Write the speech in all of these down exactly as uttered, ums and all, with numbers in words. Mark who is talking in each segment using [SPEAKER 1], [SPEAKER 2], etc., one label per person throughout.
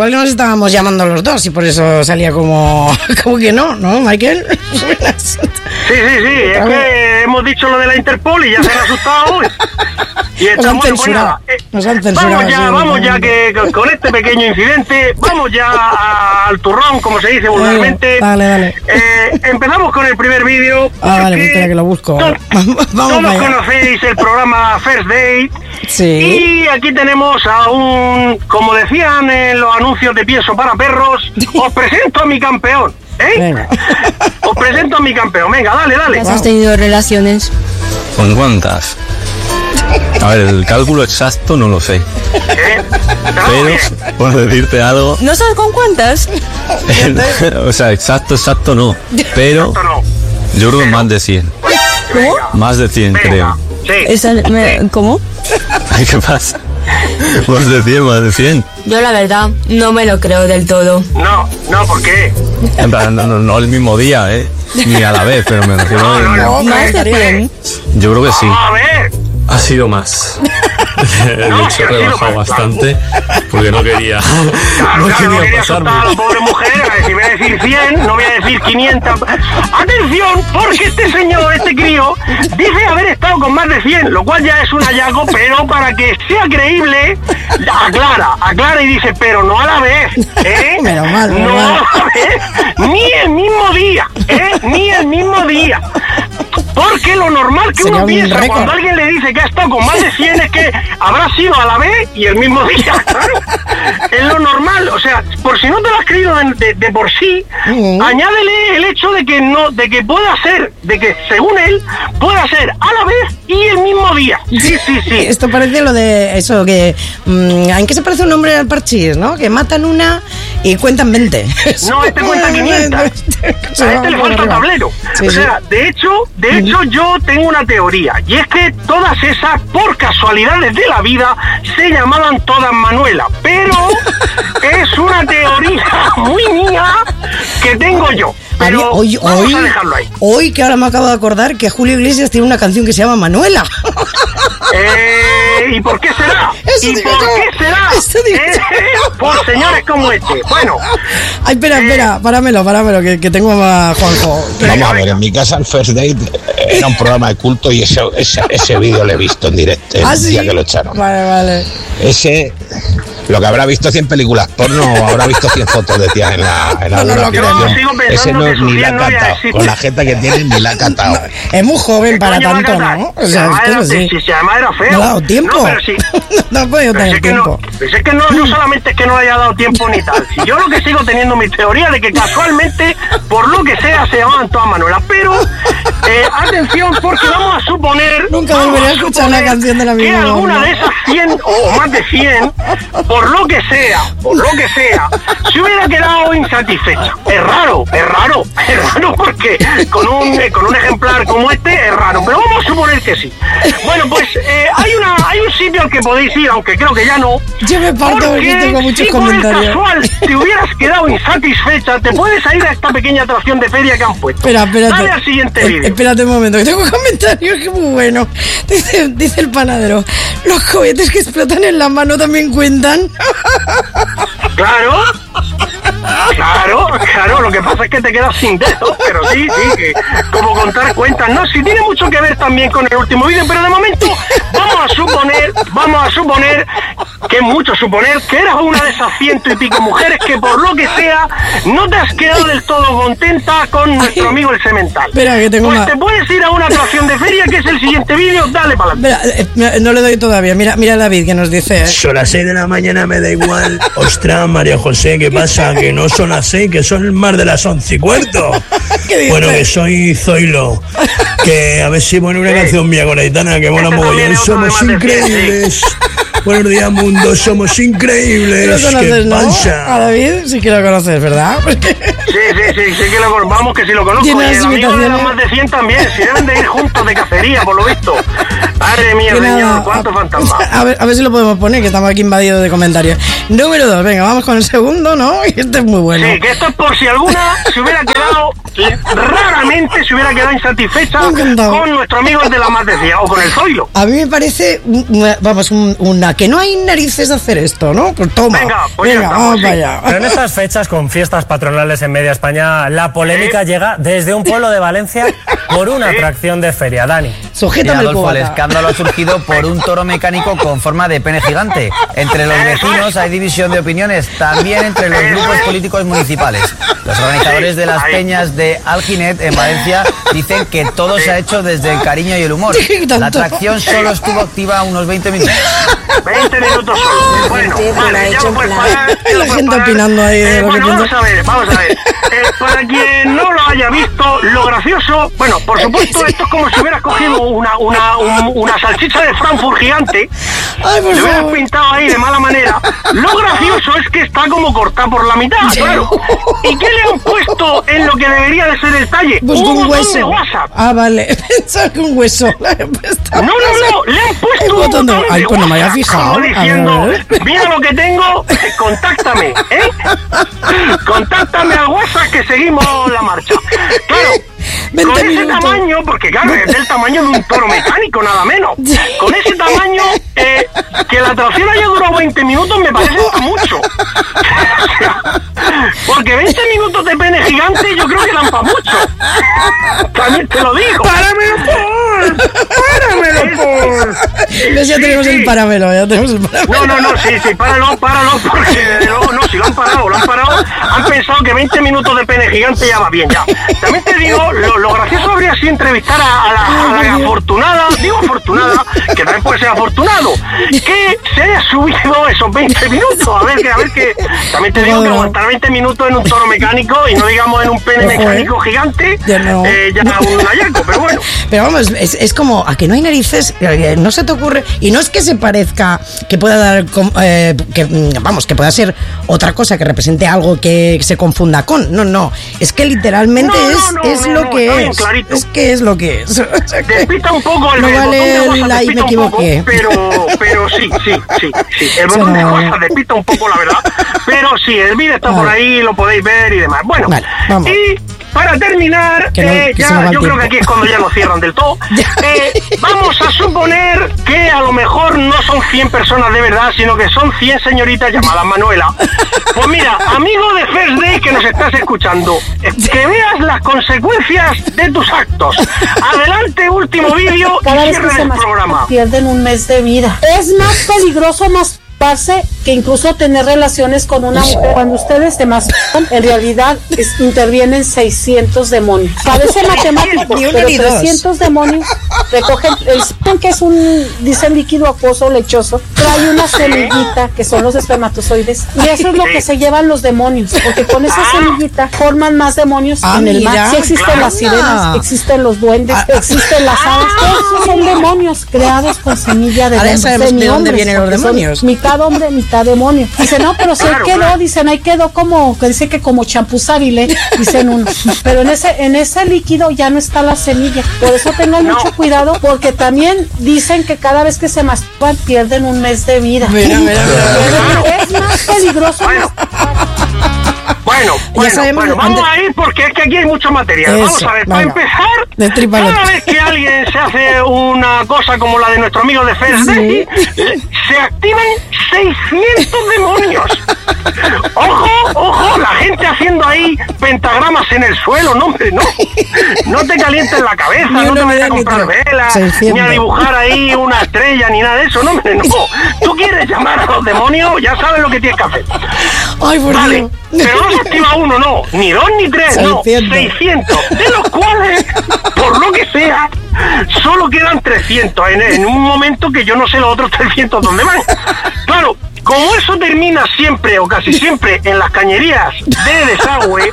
[SPEAKER 1] igual que nos estábamos llamando los dos y por eso salía como, como que no, ¿no, Michael?
[SPEAKER 2] Sí, sí, sí, es que hemos dicho lo de la Interpol y ya se han asustado hoy. Y
[SPEAKER 1] Nos han
[SPEAKER 2] estamos, pues
[SPEAKER 1] censurado.
[SPEAKER 2] nada, eh,
[SPEAKER 1] Nos han censurado.
[SPEAKER 2] Vamos ya,
[SPEAKER 1] sí,
[SPEAKER 2] vamos
[SPEAKER 1] sí.
[SPEAKER 2] ya que con- con este pequeño incidente, vamos ya a- al turrón, como se dice vulgarmente.
[SPEAKER 1] Dale, dale.
[SPEAKER 2] Eh, empezamos con el primer vídeo.
[SPEAKER 1] Ah, vale,
[SPEAKER 2] porque
[SPEAKER 1] pues espera que lo busco.
[SPEAKER 2] to-
[SPEAKER 1] Vamos
[SPEAKER 2] Todos
[SPEAKER 1] para allá.
[SPEAKER 2] conocéis el programa First Date.
[SPEAKER 1] Sí.
[SPEAKER 2] Y aquí tenemos a un, como decían en los anuncios de Pienso para Perros, os presento a mi campeón. ¿Eh?
[SPEAKER 1] Venga.
[SPEAKER 2] Os presento a mi campeón. Venga, dale, dale.
[SPEAKER 3] ¿Has tenido relaciones?
[SPEAKER 4] ¿Con cuántas? A ver, el cálculo exacto no lo sé.
[SPEAKER 2] ¿Eh? Está bien.
[SPEAKER 4] Pero, por decirte algo,
[SPEAKER 3] ¿No sabes con cuántas?
[SPEAKER 4] o sea, exacto, exacto no. Pero
[SPEAKER 2] Esto no.
[SPEAKER 4] yo creo que más de cien.
[SPEAKER 2] Venga.
[SPEAKER 4] Más de cien,
[SPEAKER 2] Venga.
[SPEAKER 4] creo.
[SPEAKER 2] Sí.
[SPEAKER 3] Esa- me- ¿Cómo?
[SPEAKER 4] Ay, ¿qué pasa? Más de cien, más de cien.
[SPEAKER 3] Yo la verdad no me lo creo del todo.
[SPEAKER 2] No, no, ¿por qué?
[SPEAKER 4] En plan, no, no, no el mismo día, ¿eh? Ni a la vez, pero me refiero.
[SPEAKER 2] No, no, no.
[SPEAKER 3] Más de cien.
[SPEAKER 4] Yo creo que sí.
[SPEAKER 2] A ver.
[SPEAKER 5] Ha sido más. De
[SPEAKER 2] No,
[SPEAKER 5] hecho,
[SPEAKER 2] que ha
[SPEAKER 5] he
[SPEAKER 2] sido
[SPEAKER 5] rebajado
[SPEAKER 2] más,
[SPEAKER 5] bastante porque no quería,
[SPEAKER 2] Claro,
[SPEAKER 5] no
[SPEAKER 2] claro, no
[SPEAKER 5] quería
[SPEAKER 2] quería asustar a la
[SPEAKER 5] pasarme.
[SPEAKER 2] pobre mujer. A ver, si voy a decir cien, no voy a decir quinientos. Atención, porque este señor, este crío, dice haber estado con más de cien, lo cual ya es un hallazgo, pero para que sea creíble, aclara, aclara y dice, pero no a la vez, ¿eh?
[SPEAKER 1] Menos mal, menos
[SPEAKER 2] No
[SPEAKER 1] mal.
[SPEAKER 2] a la vez, ni el mismo día, ¿eh? Ni el mismo día. Porque lo normal que
[SPEAKER 1] Sería
[SPEAKER 2] uno
[SPEAKER 1] un
[SPEAKER 2] piensa
[SPEAKER 1] récord.
[SPEAKER 2] cuando alguien le dice que ha estado con más de cien es que habrá sido a la vez y el mismo día, claro. Es lo normal, o sea, por si no te lo has creído de, de- de por sí,
[SPEAKER 1] Mm.
[SPEAKER 2] añádele el hecho de que no, de que pueda ser, de que según él, pueda ser a la vez y el mismo día. Sí, sí, sí.
[SPEAKER 1] Esto parece lo de eso que... mm, ¿en qué se parece un nombre al parchís, no? Que matan una y cuentan veinte.
[SPEAKER 2] No, este cuenta quinientos. A este le falta tablero.
[SPEAKER 1] Sí,
[SPEAKER 2] o
[SPEAKER 1] sí.
[SPEAKER 2] sea, de hecho, de hecho yo tengo una teoría, y es que todas esas, por casualidades de la vida, se llamaban todas Manuela, pero es una teoría muy mía que tengo yo. Pero
[SPEAKER 1] Había- hoy,
[SPEAKER 2] vamos
[SPEAKER 1] hoy,
[SPEAKER 2] a dejarlo ahí.
[SPEAKER 1] hoy que ahora me acabo de acordar que Julio Iglesias tiene una canción que se llama Manuela.
[SPEAKER 2] Eh, ¿Y por qué será?
[SPEAKER 1] Eso
[SPEAKER 2] ¿Y
[SPEAKER 1] digo
[SPEAKER 2] por
[SPEAKER 1] yo.
[SPEAKER 2] qué será?
[SPEAKER 1] Eso digo
[SPEAKER 2] Eh,
[SPEAKER 1] yo.
[SPEAKER 2] por señores como este. Bueno,
[SPEAKER 1] Ay, espera, espera, páramelo, páramelo, que, que tengo a Juanjo.
[SPEAKER 2] venga,
[SPEAKER 6] Vamos a ver,
[SPEAKER 2] venga.
[SPEAKER 6] en mi casa el First Date era un programa de culto y ese, ese, ese vídeo lo he visto en directo el
[SPEAKER 1] ¿Ah, sí?
[SPEAKER 6] día que lo echaron.
[SPEAKER 1] Vale, vale.
[SPEAKER 6] Ese, lo que habrá visto cien películas porno o habrá visto cien fotos de tías en la, en la
[SPEAKER 1] No, no lo
[SPEAKER 6] aplicación.
[SPEAKER 1] creo.
[SPEAKER 2] Yo sigo pensando
[SPEAKER 6] Ese no
[SPEAKER 2] que
[SPEAKER 6] ni
[SPEAKER 2] sus
[SPEAKER 6] la
[SPEAKER 2] días
[SPEAKER 6] ha
[SPEAKER 2] no ya
[SPEAKER 6] catado.
[SPEAKER 2] existen.
[SPEAKER 6] Con la jeta que tiene ni la ha catado.
[SPEAKER 1] Es muy joven para
[SPEAKER 2] Coño, va a
[SPEAKER 1] tanto,
[SPEAKER 2] cantar.
[SPEAKER 1] ¿no? O
[SPEAKER 2] Si
[SPEAKER 1] sea,
[SPEAKER 2] además
[SPEAKER 1] es que
[SPEAKER 2] era-
[SPEAKER 1] es así.
[SPEAKER 2] si- si además era feo.
[SPEAKER 1] No ha dado tiempo.
[SPEAKER 2] No, pero sí.
[SPEAKER 1] No ha podido
[SPEAKER 2] Pero
[SPEAKER 1] tener
[SPEAKER 2] es que no,
[SPEAKER 1] tiempo.
[SPEAKER 2] pues es que no, no solamente es que no le haya dado tiempo ni tal. Si yo lo que sigo teniendo mi teoría de que casualmente, por lo que sea, se llamaban todas Manuela. Pero, eh, atención, porque vamos a suponer.
[SPEAKER 1] Nunca
[SPEAKER 2] vamos
[SPEAKER 1] volveré a
[SPEAKER 2] a
[SPEAKER 1] escuchar la
[SPEAKER 2] suponer
[SPEAKER 1] canción de la
[SPEAKER 2] Que
[SPEAKER 1] misma
[SPEAKER 2] alguna
[SPEAKER 1] banda.
[SPEAKER 2] de esas cien o más de cien, por lo que sea, por lo que sea, se hubiera quedado insatisfecha. Es raro, es raro, es raro porque con un, eh, con un ejemplar como este es raro. Pero vamos a suponer que sí. Bueno, pues eh, hay, una, hay un sitio al que podéis ir, aunque creo que ya no.
[SPEAKER 1] Yo me parto porque tengo muchos
[SPEAKER 2] si por el
[SPEAKER 1] comentarios.
[SPEAKER 2] casual te hubieras quedado insatisfecha, te puedes ir a esta pequeña atracción de feria que han puesto.
[SPEAKER 1] Espera, espérate.
[SPEAKER 2] Dale al siguiente
[SPEAKER 1] Eh,
[SPEAKER 2] vídeo.
[SPEAKER 1] Espérate un momento, que tengo un comentario que es muy bueno. Dice, dice el panadero, los cohetes que explotan en la mano también cuentan.
[SPEAKER 2] Claro. Claro, claro, lo que pasa es que te quedas sin dedos, pero sí, sí, que como contar cuentas, no, sí tiene mucho que ver también con el último vídeo, pero de momento vamos a suponer, vamos a suponer, que es mucho suponer, que eras una de esas ciento y pico mujeres que por lo que sea, no te has quedado del todo contenta con nuestro amigo el semental.
[SPEAKER 1] Espera, que tengo
[SPEAKER 2] Pues
[SPEAKER 1] una-
[SPEAKER 2] te puedes ir a una atracción de feria, que es el siguiente vídeo, dale para adelante.
[SPEAKER 1] Espera, eh, mira, no le doy todavía. Mira, mira David que nos dice.
[SPEAKER 7] Son las seis de la mañana, me da igual. Ostras, María José, ¿qué pasa? Que no son las seis, que son más de las once y cuarto.
[SPEAKER 1] ¿Qué dices?
[SPEAKER 7] Bueno, que soy Zoilo. Que a ver si pone una canción mía con Aitana, que mola
[SPEAKER 2] Este también
[SPEAKER 7] mogollón.
[SPEAKER 2] es otro
[SPEAKER 7] Somos
[SPEAKER 2] de más de cien,
[SPEAKER 7] increíbles. Buenos días, mundo, somos
[SPEAKER 1] ¿Lo
[SPEAKER 7] increíbles. ¿Qué
[SPEAKER 1] conoces, no? A
[SPEAKER 7] pasa?
[SPEAKER 1] David sí que lo conoces, ¿verdad? Porque-
[SPEAKER 2] Sí, sí, sí, sí que lo conozco, vamos que si lo conozco, y
[SPEAKER 1] Tiene
[SPEAKER 2] el
[SPEAKER 1] las
[SPEAKER 2] amigo de las
[SPEAKER 1] imitaciones.
[SPEAKER 2] más de cien también, si deben de ir juntos de cacería, por lo visto. Madre mía,
[SPEAKER 1] que nada,
[SPEAKER 2] señor, cuántos
[SPEAKER 1] a-
[SPEAKER 2] fantasmas.
[SPEAKER 1] A ver, a ver si lo podemos poner, que estamos aquí invadidos de comentarios. Número dos, venga, vamos con el segundo, ¿no? Y este es muy bueno.
[SPEAKER 2] Sí, que esto es por si alguna se hubiera quedado, raramente se hubiera quedado insatisfecha
[SPEAKER 1] Me ha encantado.
[SPEAKER 2] con nuestro amigo el de la más de cien, o con el Zoilo.
[SPEAKER 1] A mí me parece, un- una- vamos, un- una ¿a que no hay narices de hacer esto, no? Pues toma.
[SPEAKER 2] Venga, pues
[SPEAKER 1] venga,
[SPEAKER 2] ya
[SPEAKER 1] vamos
[SPEAKER 2] estamos,
[SPEAKER 1] para
[SPEAKER 2] sí.
[SPEAKER 1] allá.
[SPEAKER 8] Pero en estas fechas, con fiestas patronales en media España, la polémica
[SPEAKER 2] ¿Sí?
[SPEAKER 8] llega desde un pueblo de Valencia por una
[SPEAKER 2] ¿Sí?
[SPEAKER 8] atracción de feria. Dani.
[SPEAKER 1] Sujétame el
[SPEAKER 9] Adolfo, el
[SPEAKER 1] cubata.
[SPEAKER 9] escándalo ha surgido por un toro mecánico con forma de pene gigante. Entre los vecinos hay división de opiniones, también entre los grupos políticos municipales. Los organizadores de las peñas de Alginet en Valencia dicen que todo se ha hecho desde el cariño y el humor. La atracción solo estuvo activa unos veinte minutos.
[SPEAKER 2] veinte minutos solo. Bueno, vale, ya lo puedes parar. ya
[SPEAKER 1] La
[SPEAKER 2] lo puedes
[SPEAKER 1] gente
[SPEAKER 2] parar.
[SPEAKER 1] opinando ahí de
[SPEAKER 2] Eh,
[SPEAKER 1] lo que
[SPEAKER 2] bueno,
[SPEAKER 1] piensa.
[SPEAKER 2] vamos a ver, vamos a ver. Eh, para quien no lo haya visto, lo gracioso, bueno, por supuesto, esto es como si hubieras cogido una, una, un- una salchicha de Frankfurt gigante,
[SPEAKER 1] Ay, por
[SPEAKER 2] le hubieras
[SPEAKER 1] favor.
[SPEAKER 2] pintado ahí de mala manera. Lo gracioso es que está como cortada por la mitad, claro. ¿Y qué le han puesto en lo que debería de ser el talle?
[SPEAKER 1] Pues
[SPEAKER 2] un
[SPEAKER 1] con
[SPEAKER 2] botón
[SPEAKER 1] hueso.
[SPEAKER 2] de WhatsApp.
[SPEAKER 1] Ah, vale. Pensaba que un hueso.
[SPEAKER 2] No, no, no, le han puesto
[SPEAKER 1] El
[SPEAKER 2] un
[SPEAKER 1] botón de-
[SPEAKER 2] botón
[SPEAKER 1] Ay, pues no me había
[SPEAKER 2] WhatsApp,
[SPEAKER 1] fijado.
[SPEAKER 2] como
[SPEAKER 1] A ver,
[SPEAKER 2] diciendo,
[SPEAKER 1] a ver.
[SPEAKER 2] mira lo que tengo, eh, contáctame, ¿eh? Contáctame al WhatsApp que seguimos la marcha. Claro,
[SPEAKER 1] veinte
[SPEAKER 2] con ese
[SPEAKER 1] minutos.
[SPEAKER 2] tamaño, porque claro, es del tamaño de un toro mecánico, nada menos. Con ese tamaño, eh, que la atracción haya durado veinte minutos me parece hasta mucho. O sea, porque veinte minutos de pene gigante yo creo que dan para mucho. También te lo digo.
[SPEAKER 7] ¡Páramelo, por! ¡Páramelo, por!
[SPEAKER 1] ¿Ves? Ya
[SPEAKER 2] Sí,
[SPEAKER 1] tenemos
[SPEAKER 2] sí.
[SPEAKER 1] el paramelo, ya tenemos el paramelo.
[SPEAKER 2] No, no, no, sí, sí, páralo, páralo, porque desde luego no, si lo han parado, lo han parado, han pensado que veinte minutos de pene gigante ya va bien, ya. También te digo, lo, lo gracioso habría sido entrevistar a, a la, a la afortunada, digo afortunada, que también puede ser afortunado, que se haya subido esos veinte minutos, a ver, que, a ver que, también te digo que aguantar veinte minutos en un toro mecánico y no digamos en un pene
[SPEAKER 1] Ojo, ¿eh?
[SPEAKER 2] mecánico gigante,
[SPEAKER 1] Ya no.
[SPEAKER 2] eh, ya un hallaco, pero bueno.
[SPEAKER 1] Pero vamos, es, es como, ¿a que no hay narices? Eh, No se te ocurre. Y no es que se parezca, que pueda dar, com- eh, que, mm, vamos, que pueda ser otra cosa que represente algo que se confunda con. No, no. Es que literalmente
[SPEAKER 2] No, no,
[SPEAKER 1] es,
[SPEAKER 2] no,
[SPEAKER 1] es
[SPEAKER 2] no,
[SPEAKER 1] lo
[SPEAKER 2] no,
[SPEAKER 1] que
[SPEAKER 2] está bien
[SPEAKER 1] es.
[SPEAKER 2] clarito.
[SPEAKER 1] Es que es lo que es. O sea que
[SPEAKER 2] Despista un poco el,
[SPEAKER 1] no
[SPEAKER 2] el
[SPEAKER 1] vale
[SPEAKER 2] botón de
[SPEAKER 1] el
[SPEAKER 2] WhatsApp,
[SPEAKER 1] ahí me
[SPEAKER 2] despista un poco,
[SPEAKER 1] equivoqué.
[SPEAKER 2] pero, pero sí, sí, sí, sí. El
[SPEAKER 1] Sí,
[SPEAKER 2] botón de
[SPEAKER 1] no.
[SPEAKER 2] WhatsApp despista un poco, la verdad. Pero sí, el vídeo está
[SPEAKER 1] Vale.
[SPEAKER 2] por ahí, lo podéis ver y demás. Bueno,
[SPEAKER 1] Vale, vamos.
[SPEAKER 2] y para terminar,
[SPEAKER 1] Que no-
[SPEAKER 2] eh,
[SPEAKER 1] que se nos va
[SPEAKER 2] ya,
[SPEAKER 1] el
[SPEAKER 2] yo creo que
[SPEAKER 1] tiempo.
[SPEAKER 2] aquí es cuando ya nos cierran del todo. Eh, vamos a suponer que a lo mejor no son cien personas de verdad, sino que son cien señoritas llamadas Manuela. Pues mira, amigo de First Day que nos estás escuchando, eh, que veas las consecuencias de tus actos. Adelante, último vídeo y
[SPEAKER 10] Cada vez
[SPEAKER 2] cierre
[SPEAKER 10] que se
[SPEAKER 2] del
[SPEAKER 10] masturban
[SPEAKER 2] programa.
[SPEAKER 10] pierden un mes de vida. Es más peligroso masturbarse que incluso tener relaciones con una mujer. Cuando ustedes se masturban, en realidad es- intervienen seiscientos demonios. Parece matemático,
[SPEAKER 1] Ni uno
[SPEAKER 10] pero
[SPEAKER 1] ni dos.
[SPEAKER 10] trescientos demonios recogen el semen, que es un, dicen, líquido acuoso lechoso, trae una semillita que son los espermatozoides y eso es lo que se llevan los demonios, porque con esa semillita forman más demonios
[SPEAKER 1] Ah,
[SPEAKER 10] en el
[SPEAKER 1] mira,
[SPEAKER 10] mar. Sí existen
[SPEAKER 1] claro.
[SPEAKER 10] las sirenas, existen los duendes,
[SPEAKER 1] Ah,
[SPEAKER 10] existen las hadas, todos son demonios creados con semilla de
[SPEAKER 1] Ahora ya
[SPEAKER 10] dem-
[SPEAKER 1] sabemos de dónde
[SPEAKER 10] semihombres,
[SPEAKER 1] vienen los
[SPEAKER 10] porque son
[SPEAKER 1] demonios.
[SPEAKER 10] mitad hombre, mitad demonio. Dicen, no, pero si ahí
[SPEAKER 2] Claro,
[SPEAKER 10] quedó,
[SPEAKER 2] claro.
[SPEAKER 10] dicen, ahí quedó como, que dice que como champú sábile, dicen unos. Pero en ese, en ese líquido ya no está la semilla. Por eso tengan
[SPEAKER 2] No.
[SPEAKER 10] mucho cuidado, porque también dicen que cada vez que se masturban pierden un mes de vida.
[SPEAKER 1] Mira, mira, mira.
[SPEAKER 10] Es más peligroso
[SPEAKER 2] Bueno.
[SPEAKER 10] masturbar.
[SPEAKER 2] Bueno, bueno,
[SPEAKER 1] sabemos
[SPEAKER 2] bueno,
[SPEAKER 1] de-
[SPEAKER 2] vamos
[SPEAKER 1] antes-
[SPEAKER 2] a ir porque es que aquí hay mucho material.
[SPEAKER 1] Eso,
[SPEAKER 2] Vamos a ver, para
[SPEAKER 1] venga.
[SPEAKER 2] empezar,
[SPEAKER 1] Destrípalo.
[SPEAKER 2] cada vez que alguien se hace una cosa como la de nuestro amigo de First Day, eh, se activan seiscientos demonios. Ojo, ojo, la gente haciendo ahí pentagramas en el suelo, no, hombre, no. No te calientes la cabeza,
[SPEAKER 1] Ni
[SPEAKER 2] no
[SPEAKER 1] uno
[SPEAKER 2] te
[SPEAKER 1] ni
[SPEAKER 2] vayas a
[SPEAKER 1] dos ni
[SPEAKER 2] comprar
[SPEAKER 1] tres.
[SPEAKER 2] velas,
[SPEAKER 1] seiscientos.
[SPEAKER 2] ni a dibujar ahí una estrella, ni nada de eso, no, hombre, no. Tú quieres llamar a los demonios, ya sabes lo que tienes que hacer.
[SPEAKER 1] Ay, por
[SPEAKER 2] Vale,
[SPEAKER 1] Dios.
[SPEAKER 2] pero no se activa uno, no, ni dos ni tres, no,
[SPEAKER 1] seiscientos.
[SPEAKER 2] seiscientos, de los cuales, por lo que sea, solo quedan trescientos en, en un momento que yo no sé los otros trescientos dónde van. Claro, como eso termina siempre o casi siempre en las cañerías de desagüe,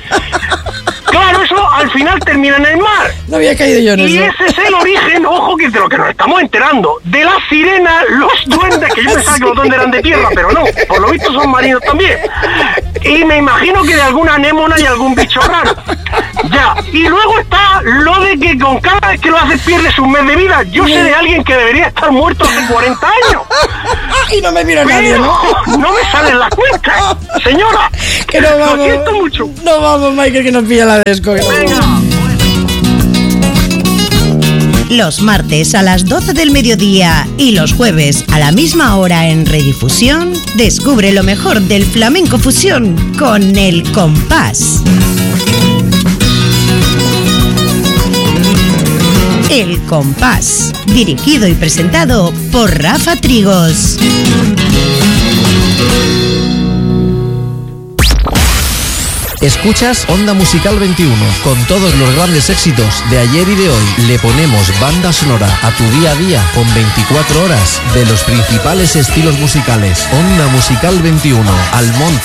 [SPEAKER 2] claro, eso al final termina en el mar.
[SPEAKER 1] No había caído yo en
[SPEAKER 2] Y
[SPEAKER 1] eso.
[SPEAKER 2] ese es el origen, ojo, que de lo que nos estamos enterando, de la sirena, los duendes, que yo pensaba que los duendes eran de tierra, pero no, por lo visto son marinos también. Y me imagino que de alguna anémona y algún bicho raro. Ya, y luego está lo de que con cada vez que lo haces pierdes un mes de vida. Yo sé de alguien que debería estar muerto hace cuarenta años.
[SPEAKER 1] Y no me mira nadie,
[SPEAKER 2] Pero
[SPEAKER 1] ¿no?
[SPEAKER 2] no me salen las cuentas, señora.
[SPEAKER 1] Que no vamos.
[SPEAKER 2] Lo siento mucho.
[SPEAKER 1] No vamos, Michael, que nos pilla la desco.
[SPEAKER 2] Venga.
[SPEAKER 11] los martes a las doce del mediodía y los jueves a la misma hora en redifusión, descubre lo mejor del flamenco fusión con El Compás. El Compás, dirigido y presentado por Rafa Trigos.
[SPEAKER 12] Escuchas Onda Musical veintiuno, con todos los grandes éxitos de ayer y de hoy. Le ponemos banda sonora a tu día a día con veinticuatro horas de los principales estilos musicales. Onda Musical veintiuno, Almonte.